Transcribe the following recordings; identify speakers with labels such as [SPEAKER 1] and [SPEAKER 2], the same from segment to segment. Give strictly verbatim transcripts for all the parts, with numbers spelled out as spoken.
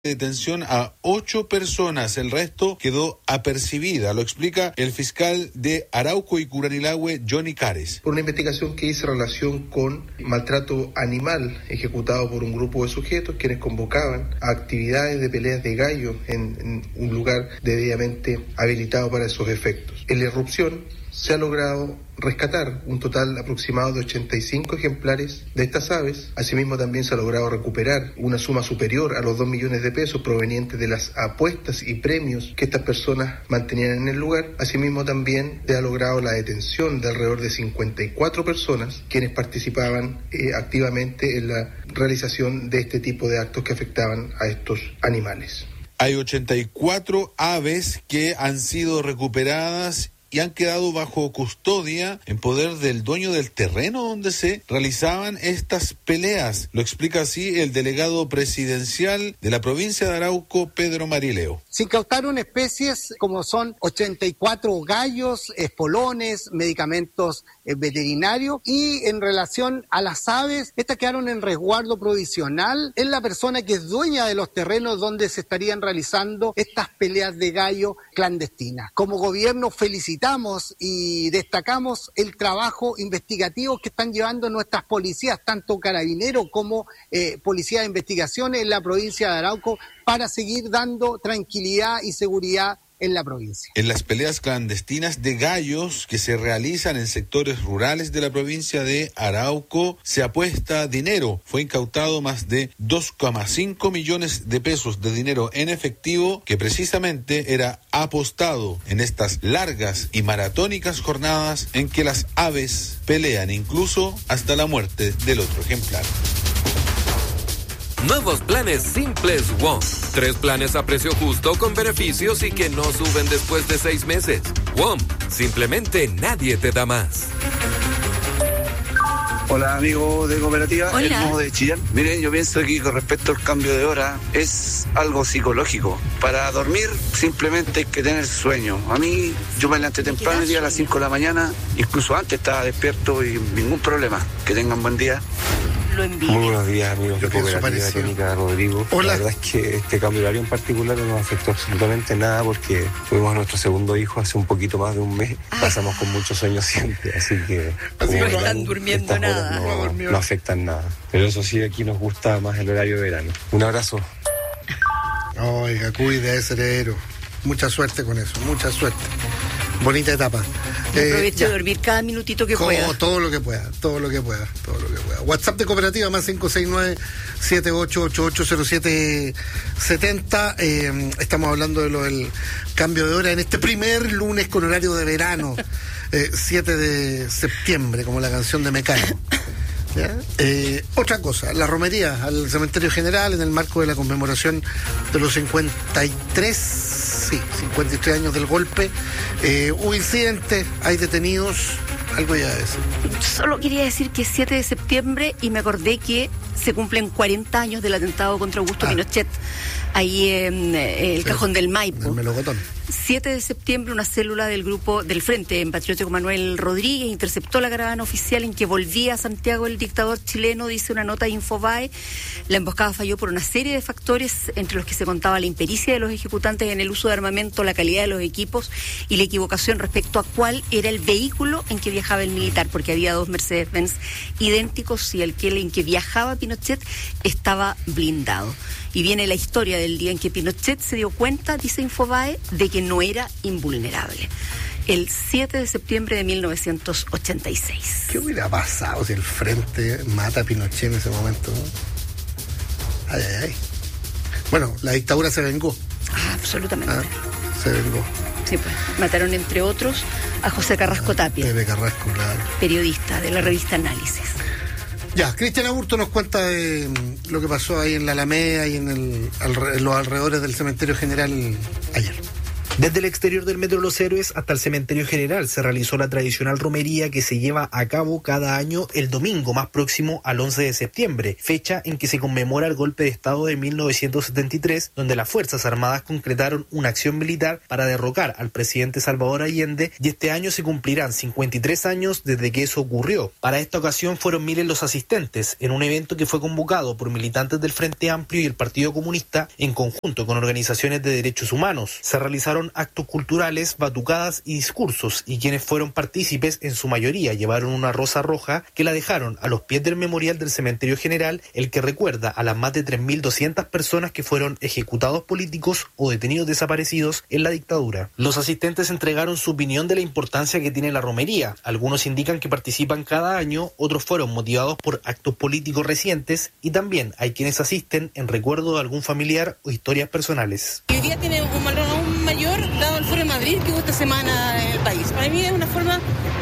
[SPEAKER 1] detención a ocho personas, el resto quedó apercibida, lo explica el fiscal de Arauco y Curanilahue, Johnny Cares.
[SPEAKER 2] Por una investigación que hizo relación con maltrato animal ejecutado por un grupo de sujetos quienes convocaban a actividades de peleas de gallo en, en un lugar debidamente habilitado para esos efectos. En la irrupción se ha logrado rescatar un total aproximado de ochenta y cinco ejemplares de estas aves. Asimismo, también se ha logrado recuperar una suma superior a los dos millones de pesos provenientes de las apuestas y premios que estas personas mantenían en el lugar. Asimismo, también se ha logrado la detención de alrededor de cincuenta y cuatro personas quienes participaban eh, activamente en la realización de este tipo de actos que afectaban a estos animales.
[SPEAKER 1] Hay ochenta y cuatro aves que han sido recuperadas y han quedado bajo custodia en poder del dueño del terreno donde se realizaban estas peleas. Lo explica así el delegado presidencial de la provincia de Arauco, Pedro Marileo.
[SPEAKER 3] Se incautaron especies como son ochenta y cuatro gallos, espolones, medicamentos eh, veterinarios, y en relación a las aves, estas quedaron en resguardo provisional en la persona que es dueña de los terrenos donde se estarían realizando estas peleas de gallo clandestinas. Como gobierno felicitamos y destacamos el trabajo investigativo que están llevando nuestras policías, tanto carabineros como eh, policía de investigaciones en la provincia de Arauco, para seguir dando tranquilidad y seguridad en la provincia.
[SPEAKER 1] En las peleas clandestinas de gallos que se realizan en sectores rurales de la provincia de Arauco, se apuesta dinero. Fue incautado más de dos coma cinco millones de pesos de dinero en efectivo que precisamente era apostado en estas largas y maratónicas jornadas en que las aves pelean incluso hasta la muerte del otro ejemplar.
[SPEAKER 4] Nuevos planes simples WOM. Tres planes a precio justo con beneficios y que no suben después de seis meses. WOM, simplemente nadie te da más.
[SPEAKER 5] Hola amigos de Cooperativa,
[SPEAKER 6] Hola.
[SPEAKER 5] El Modo de Chillán. Miren, yo pienso que con respecto al cambio de hora es algo psicológico. Para dormir simplemente hay que tener sueño. A mí, yo me levanté temprano el día a las cinco de la mañana, incluso antes estaba despierto y ningún problema. Que tengan buen día.
[SPEAKER 6] Lo envidio.
[SPEAKER 7] Muy buenos días, amigos
[SPEAKER 2] Yo
[SPEAKER 7] de
[SPEAKER 2] pienso
[SPEAKER 7] Cooperativa
[SPEAKER 2] parecido.
[SPEAKER 7] Técnica Rodrigo.
[SPEAKER 2] Hola.
[SPEAKER 7] La verdad es que este cambio de horario en particular no nos afectó absolutamente nada porque tuvimos a nuestro segundo hijo hace un poquito más de un mes.
[SPEAKER 6] Ah.
[SPEAKER 7] Pasamos con mucho sueño siempre, así que
[SPEAKER 2] Así
[SPEAKER 7] como
[SPEAKER 2] que no
[SPEAKER 7] verán,
[SPEAKER 6] están durmiendo
[SPEAKER 7] estas horas
[SPEAKER 6] nada.
[SPEAKER 2] No
[SPEAKER 7] No,
[SPEAKER 2] durmió.
[SPEAKER 7] no afectan nada. Pero eso sí, aquí nos gusta más el horario de verano. Un abrazo.
[SPEAKER 2] Oiga, cuide a ese heredero. Mucha suerte con eso, mucha suerte. Bonita etapa.
[SPEAKER 6] Aproveche
[SPEAKER 2] ya.
[SPEAKER 6] de dormir cada minutito que
[SPEAKER 2] Como
[SPEAKER 6] pueda.
[SPEAKER 2] todo lo que pueda, todo lo que pueda, todo lo que pueda. WhatsApp de Cooperativa más cinco seis nueve, siete ocho ocho ocho cero siete siete cero. Eh, estamos hablando de lo del cambio de hora en este primer lunes con horario de verano, eh, siete de septiembre, como la canción de Mecano. ¿Ya? Eh, otra cosa, la romería al cementerio general en el marco de la conmemoración de los cincuenta y tres, sí, cincuenta y tres años del golpe. Eh, hubo incidentes, hay detenidos, algo ya de eso.
[SPEAKER 6] Solo quería decir que es siete de septiembre y me acordé que se cumplen cuarenta años del atentado contra Augusto
[SPEAKER 2] Ah.
[SPEAKER 6] Pinochet, ahí en eh, el
[SPEAKER 2] Sí,
[SPEAKER 6] Cajón del
[SPEAKER 2] El
[SPEAKER 6] Maipo.
[SPEAKER 2] melocotón.
[SPEAKER 6] siete de septiembre, una célula del grupo del Frente en Patriótico Manuel Rodríguez interceptó la caravana oficial en que volvía a Santiago el dictador chileno, dice una nota de Infobae. La emboscada falló por una serie de factores, entre los que se contaba la impericia de los ejecutantes en el uso de armamento, la calidad de los equipos y la equivocación respecto a cuál era el vehículo en que viajaba el militar, porque había dos Mercedes-Benz idénticos y el que en que viajaba Pinochet estaba blindado. Y viene la historia del día en que Pinochet se dio cuenta, dice Infobae, de que no era invulnerable. El siete de septiembre de mil novecientos ochenta y seis.
[SPEAKER 2] ¿Qué hubiera pasado si el Frente mata a Pinochet en ese momento? ¿No? Ay, ay, ay. Bueno, la dictadura se vengó.
[SPEAKER 6] Ah, absolutamente.
[SPEAKER 2] ¿Ah? Se vengó.
[SPEAKER 6] Sí, pues. Mataron, entre otros, a José Carrasco Tapia,
[SPEAKER 2] Pepe Carrasco, claro.
[SPEAKER 6] periodista de la revista Análisis.
[SPEAKER 2] Ya, Cristian Aburto nos cuenta de mm, lo que pasó ahí en la Alameda y en, el, alre- en los alrededores del cementerio general ayer.
[SPEAKER 8] Desde el exterior del Metro Los Héroes hasta el Cementerio General se realizó la tradicional romería que se lleva a cabo cada año el domingo más próximo al once de septiembre, fecha en que se conmemora el golpe de Estado de mil novecientos setenta y tres, donde las Fuerzas Armadas concretaron una acción militar para derrocar al presidente Salvador Allende, y este año se cumplirán cincuenta y tres años desde que eso ocurrió. Para esta ocasión fueron miles los asistentes, en un evento que fue convocado por militantes del Frente Amplio y el Partido Comunista en conjunto con organizaciones de derechos humanos. Se realizaron actos culturales, batucadas y discursos, y quienes fueron partícipes en su mayoría llevaron una rosa roja que la dejaron a los pies del memorial del Cementerio General, el que recuerda a las más de tres mil doscientas personas que fueron ejecutados políticos o detenidos desaparecidos en la dictadura. Los asistentes entregaron su opinión de la importancia que tiene la romería. Algunos indican que participan cada año, otros fueron motivados por actos políticos recientes, y también hay quienes asisten en recuerdo de algún familiar o historias personales.
[SPEAKER 9] Hoy día tiene un valor aún mayor dado el Foro de Madrid que hubo esta semana en el país. Para mí es una forma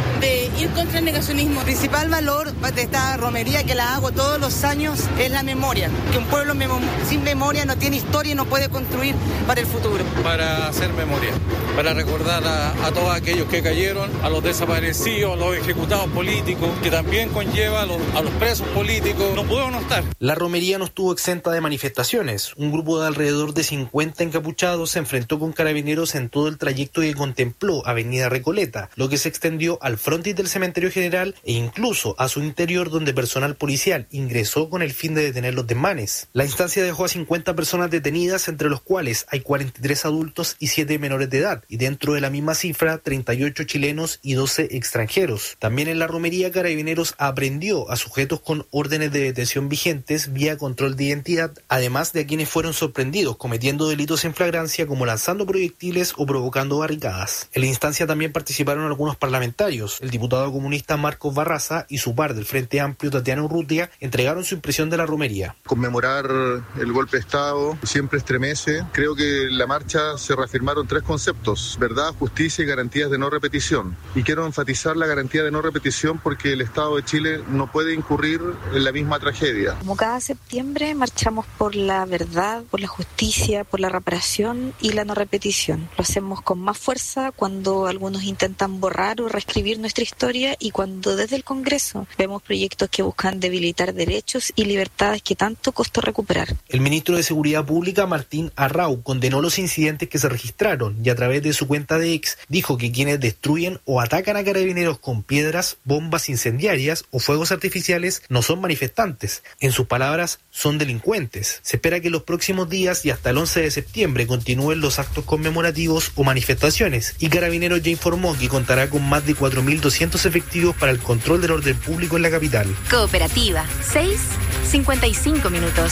[SPEAKER 9] de ir contra el negacionismo.
[SPEAKER 10] El principal valor de esta romería, que la hago todos los años, es la memoria. Que un pueblo mem- sin memoria no tiene historia y no puede construir para el futuro.
[SPEAKER 11] Para hacer memoria, para recordar a, a todos aquellos que cayeron, a los desaparecidos, a los ejecutados políticos, que también conlleva a los, a los presos políticos. No puedo no estar.
[SPEAKER 8] La romería no estuvo exenta de manifestaciones. Un grupo de alrededor de cincuenta encapuchados se enfrentó con carabineros en todo el trayecto que contempló Avenida Recoleta, lo que se extendió al frontis del Cementerio General e incluso a su interior, donde personal policial ingresó con el fin de detener los desmanes. La instancia dejó a cincuenta personas detenidas, entre los cuales hay cuarenta y tres adultos y siete menores de edad, y dentro de la misma cifra treinta y ocho chilenos y doce extranjeros. También en la romería Carabineros aprendió a sujetos con órdenes de detención vigentes vía control de identidad, además de a quienes fueron sorprendidos cometiendo delitos en flagrancia como lanzando proyectiles o provocando barricadas. En la instancia también participaron algunos parlamentarios. El diputado comunista Marcos Barraza y su par del Frente Amplio Tatiana Urrutia entregaron su impresión de la romería.
[SPEAKER 12] Conmemorar el golpe de Estado siempre estremece. Creo que en la marcha se reafirmaron tres conceptos: verdad, justicia y garantías de no repetición. Y quiero enfatizar la garantía de no repetición porque el Estado de Chile no puede incurrir en la misma tragedia.
[SPEAKER 13] Como cada septiembre marchamos por la verdad, por la justicia, por la reparación y la no repetición. Lo hacemos con más fuerza cuando algunos intentan borrar o reescribir nuestra historia y cuando desde el Congreso vemos proyectos que buscan debilitar derechos y libertades que tanto costó recuperar.
[SPEAKER 8] El ministro de Seguridad Pública, Martín Arrau, condenó los incidentes que se registraron y a través de su cuenta de X dijo que quienes destruyen o atacan a carabineros con piedras, bombas incendiarias o fuegos artificiales no son manifestantes. En sus palabras, son delincuentes. Se espera que en los próximos días y hasta el once de septiembre continúen los actos conmemorativos o manifestaciones, y Carabineros ya informó que contará con más de cuatro mil doscientos efectivos para el control del orden público en la capital.
[SPEAKER 14] Cooperativa, seis cincuenta y cinco minutos.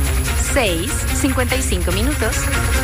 [SPEAKER 14] seis cincuenta y cinco minutos.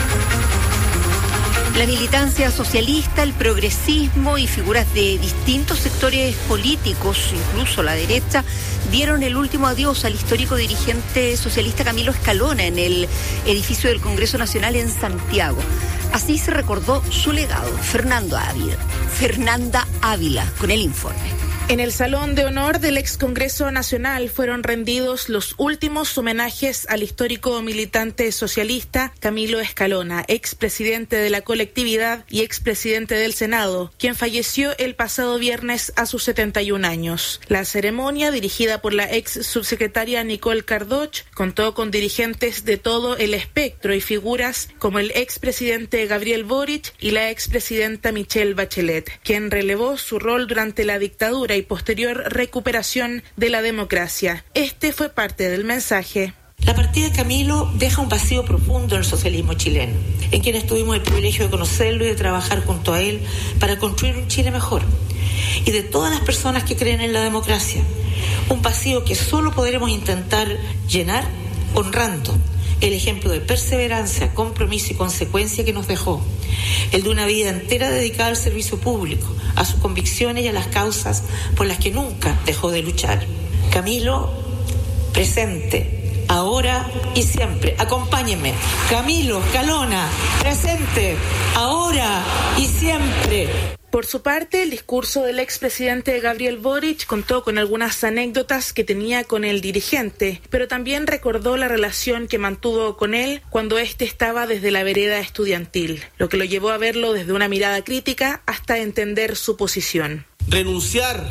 [SPEAKER 6] La militancia socialista, el progresismo y figuras de distintos sectores políticos, incluso la derecha, dieron el último adiós al histórico dirigente socialista Camilo Escalona en el edificio del Congreso Nacional en Santiago. Así se recordó su legado. Fernando Ávila, Fernanda Ávila, con el informe.
[SPEAKER 15] En el Salón de Honor del Ex Congreso Nacional fueron rendidos los últimos homenajes al histórico militante socialista Camilo Escalona, expresidente de la colectividad y expresidente del Senado, quien falleció el pasado viernes a sus setenta y un años. La ceremonia, dirigida por la ex subsecretaria Nicole Cardoch, contó con dirigentes de todo el espectro y figuras como el expresidente Gabriel Boric y la expresidenta Michelle Bachelet, quien relevó su rol durante la dictadura y posterior recuperación de la democracia. Este fue parte del mensaje.
[SPEAKER 16] La partida de Camilo deja un vacío profundo en el socialismo chileno, en quienes tuvimos el privilegio de conocerlo y de trabajar junto a él para construir un Chile mejor, y de todas las personas que creen en la democracia. Un vacío que solo podremos intentar llenar honrando el ejemplo de perseverancia, compromiso y consecuencia que nos dejó, el de una vida entera dedicada al servicio público, a sus convicciones y a las causas por las que nunca dejó de luchar. Camilo, presente, ahora y siempre. Acompáñenme. Camilo Escalona, presente, ahora y siempre.
[SPEAKER 15] Por su parte, el discurso del expresidente Gabriel Boric contó con algunas anécdotas que tenía con el dirigente, pero también recordó la relación que mantuvo con él cuando éste estaba desde la vereda estudiantil, lo que lo llevó a verlo desde una mirada crítica hasta entender su posición.
[SPEAKER 17] Renunciar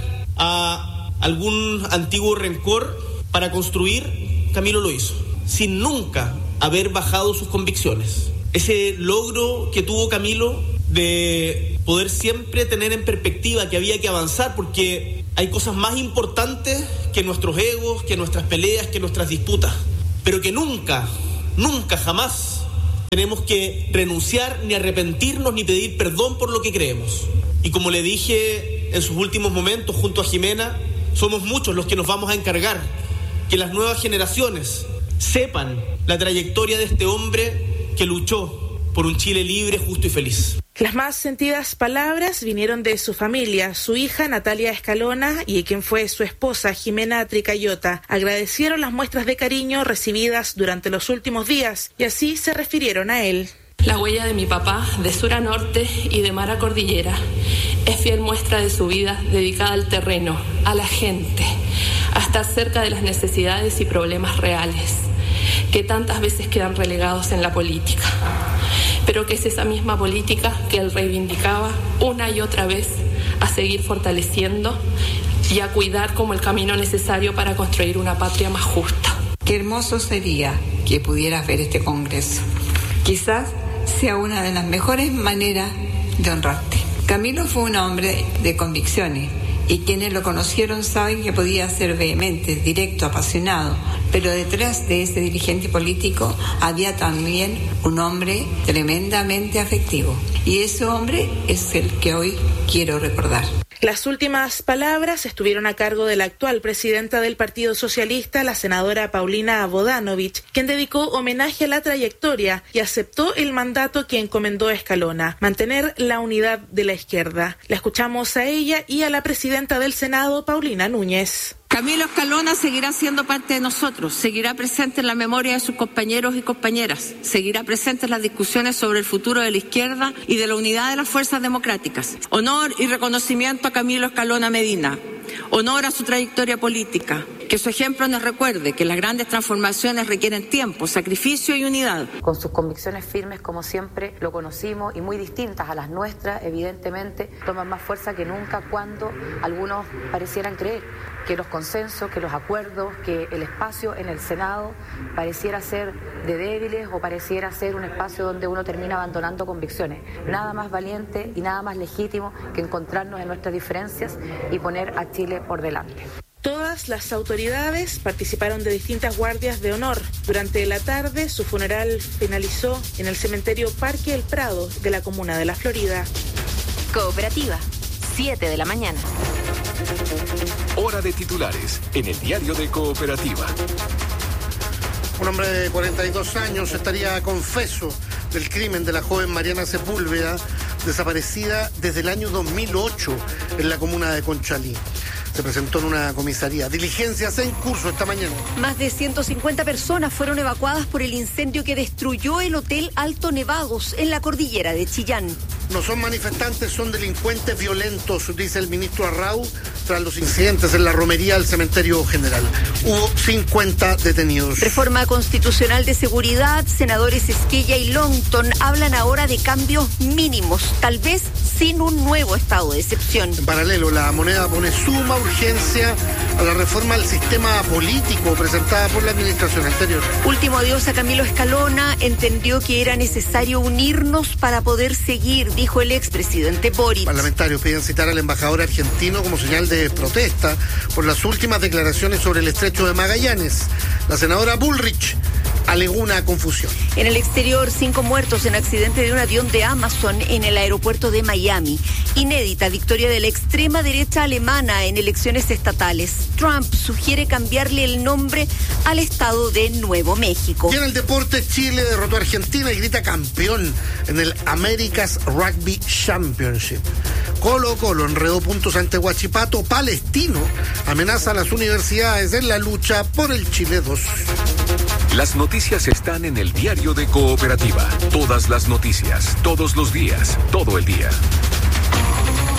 [SPEAKER 17] a algún antiguo rencor para construir, Camilo lo hizo, sin nunca haber bajado sus convicciones. Ese logro que tuvo Camilo de poder siempre tener en perspectiva que había que avanzar porque hay cosas más importantes que nuestros egos, que nuestras peleas, que nuestras disputas, pero que nunca, nunca, jamás tenemos que renunciar, ni arrepentirnos, ni pedir perdón por lo que creemos. Y como le dije en sus últimos momentos junto a Jimena, somos muchos los que nos vamos a encargar que las nuevas generaciones sepan la trayectoria de este hombre que luchó por un Chile libre, justo y feliz.
[SPEAKER 15] Las más sentidas palabras vinieron de su familia, su hija Natalia Escalona y quien fue su esposa Jimena Tricayota. Agradecieron las muestras de cariño recibidas durante los últimos días y así se refirieron a él.
[SPEAKER 18] La huella de mi papá, de sur a norte y de mar a cordillera, es fiel muestra de su vida dedicada al terreno, a la gente, a estar cerca de las necesidades y problemas reales, que tantas veces quedan relegados en la política, pero que es esa misma política que él reivindicaba una y otra vez a seguir fortaleciendo y a cuidar como el camino necesario para construir una patria más justa.
[SPEAKER 19] Qué hermoso sería que pudieras ver este Congreso. Quizás sea una de las mejores maneras de honrarte. Camilo fue un hombre de convicciones y quienes lo conocieron saben que podía ser vehemente, directo, apasionado, pero detrás de ese dirigente político había también un hombre tremendamente afectivo y ese hombre es el que hoy quiero recordar.
[SPEAKER 15] Las últimas palabras estuvieron a cargo de la actual presidenta del Partido Socialista, la senadora Paulina Bodanovich, quien dedicó homenaje a la trayectoria y aceptó el mandato que encomendó Escalona, mantener la unidad de la izquierda. La escuchamos a ella y a la presidenta del Senado, Paulina Núñez.
[SPEAKER 20] Camilo Escalona seguirá siendo parte de nosotros, seguirá presente en la memoria de sus compañeros y compañeras, seguirá presente en las discusiones sobre el futuro de la izquierda y de la unidad de las fuerzas democráticas. Honor y reconocimiento a Camilo Escalona Medina, honor a su trayectoria política, que su ejemplo nos recuerde que las grandes transformaciones requieren tiempo, sacrificio y unidad.
[SPEAKER 21] Con sus convicciones firmes, como siempre lo conocimos, y muy distintas a las nuestras, evidentemente, toman más fuerza que nunca cuando algunos parecieran creer que los consensos, que los acuerdos, que el espacio en el Senado pareciera ser de débiles o pareciera ser un espacio donde uno termina abandonando convicciones. Nada más valiente y nada más legítimo que encontrarnos en nuestras diferencias y poner a Chile por delante.
[SPEAKER 15] Todas las autoridades participaron de distintas guardias de honor. Durante la tarde, su funeral finalizó en el cementerio Parque El Prado de la comuna de La Florida.
[SPEAKER 14] Cooperativa, siete de la mañana.
[SPEAKER 4] Hora de titulares en el diario de Cooperativa.
[SPEAKER 22] Un hombre de cuarenta y dos años estaría confeso del crimen de la joven Mariana Sepúlveda, desaparecida desde el año dos mil ocho en la comuna de Conchalí. Se presentó en una comisaría. Diligencias en curso esta mañana.
[SPEAKER 6] Más de ciento cincuenta personas fueron evacuadas por el incendio que destruyó el Hotel Alto Nevados en la cordillera de Chillán.
[SPEAKER 22] No son manifestantes, son delincuentes violentos, dice el ministro Arrau, tras los incidentes en la romería del cementerio general. Hubo cincuenta detenidos.
[SPEAKER 6] Reforma constitucional de seguridad, senadores Esquella y Longton hablan ahora de cambios mínimos, tal vez sin un nuevo estado de excepción.
[SPEAKER 22] En paralelo, la moneda pone suma urgencia a la reforma del sistema político presentada por la administración anterior.
[SPEAKER 6] Último adiós a Camilo Escalona, entendió que era necesario unirnos para poder seguir, dijo el expresidente Boric.
[SPEAKER 22] Parlamentarios piden citar al embajador argentino como señal de protesta por las últimas declaraciones sobre el estrecho de Magallanes. La senadora Bullrich alegó una confusión.
[SPEAKER 6] En el exterior, cinco muertos en accidente de un avión de Amazon en el aeropuerto de Miami. Inédita victoria de la extrema derecha alemana en elecciones estatales. Trump sugiere cambiarle el nombre al estado de Nuevo México.
[SPEAKER 22] Y en el deporte, Chile derrotó a Argentina y grita campeón en el America's Rugby Championship. Colo Colo enredó puntos ante Huachipato. Palestino amenaza a las universidades en la lucha por el Chile dos.
[SPEAKER 4] Las noticias están en el diario de Cooperativa. Todas las noticias, todos los días, todo el día.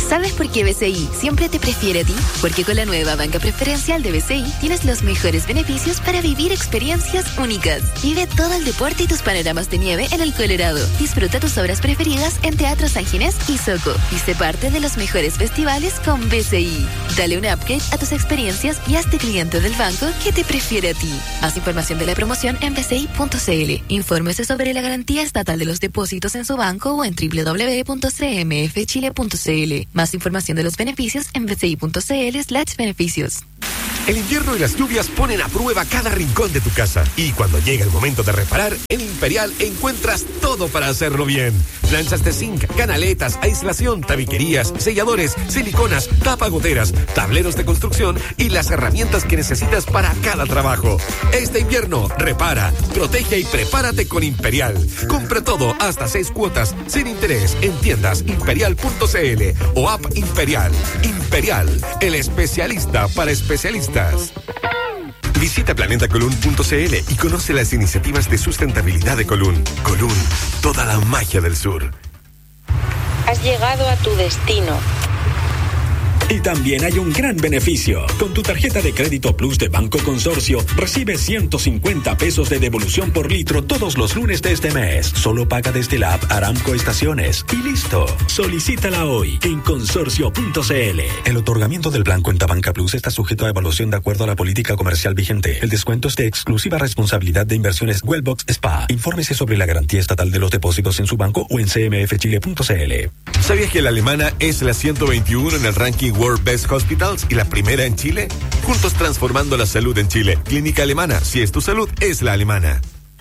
[SPEAKER 1] ¿Sabes por qué B C I siempre te prefiere a ti? Porque con la nueva banca preferencial de B C I tienes los mejores beneficios para vivir experiencias únicas. Vive todo el deporte y tus panoramas de nieve en el Colorado. Disfruta tus obras preferidas en Teatro San Ginés y Soco. Y sé parte de los mejores festivales con B C I. Dale un upgrade a tus experiencias y hazte cliente del banco que te prefiere a ti. Más información de la promoción en b c i punto c l. Infórmese sobre la garantía estatal de los depósitos en su banco o en w w w punto c m f chile punto c l. Más información de los beneficios en b c i punto c l slash beneficios.
[SPEAKER 3] El invierno y las lluvias ponen a prueba cada rincón de tu casa. Y cuando llega el momento de reparar, en Imperial encuentras todo para hacerlo bien. Planchas de zinc, canaletas, aislación, tabiquerías, selladores, siliconas, tapagoteras, tableros de construcción y las herramientas que necesitas para cada trabajo. Este invierno, repara, protege y prepárate con Imperial. Compra todo hasta seis cuotas sin interés en tiendas imperial punto c l o app Imperial. Imperial, el especialista para especialistas. Visita planeta colún punto c l y conoce las iniciativas de sustentabilidad de Colún. Colún, toda la magia del sur.
[SPEAKER 23] Has llegado a tu destino.
[SPEAKER 24] Y también hay un gran beneficio. Con tu tarjeta de crédito Plus de Banco Consorcio, recibes ciento cincuenta pesos de devolución por litro todos los lunes de este mes. Solo paga desde la app Aramco Estaciones. Y listo. Solicítala hoy en consorcio punto c l.
[SPEAKER 25] El otorgamiento del plan Cuenta Banca Plus está sujeto a evaluación de acuerdo a la política comercial vigente. El descuento es de exclusiva responsabilidad de Inversiones Wellbox Spa. Infórmese sobre la garantía estatal de los depósitos en su banco o en c m f chile punto c l.
[SPEAKER 3] ¿Sabías que la alemana es la ciento veintiuno en el ranking World Best Hospitals y la primera en Chile? Juntos transformando la salud en Chile. Clínica Alemana. Si es tu salud, es la alemana.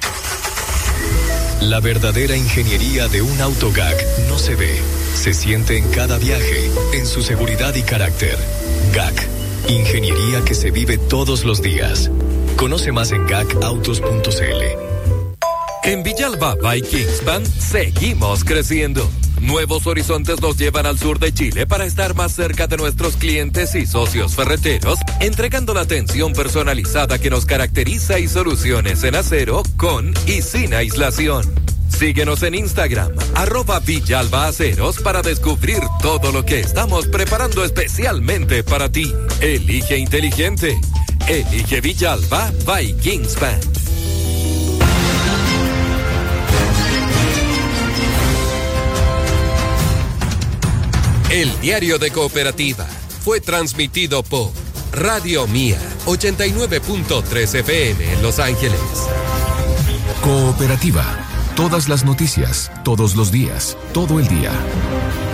[SPEAKER 26] La verdadera ingeniería de un auto G A C no se ve, se siente en cada viaje, en su seguridad y carácter. G A C. Ingeniería que se vive todos los días. Conoce más en gac autos punto c l.
[SPEAKER 4] En Villalba by Kingspan seguimos creciendo. Nuevos horizontes nos llevan al sur de Chile para estar más cerca de nuestros clientes y socios ferreteros, entregando la atención personalizada que nos caracteriza y soluciones en acero con y sin aislación. Síguenos en Instagram, arroba Villalba Aceros, para descubrir todo lo que estamos preparando especialmente para ti. Elige inteligente. Elige Villalba by Kingspan. El diario de Cooperativa fue transmitido por Radio Mía ochenta y nueve punto tres F M en Los Ángeles.
[SPEAKER 27] Cooperativa. Todas las noticias, todos los días, todo el día.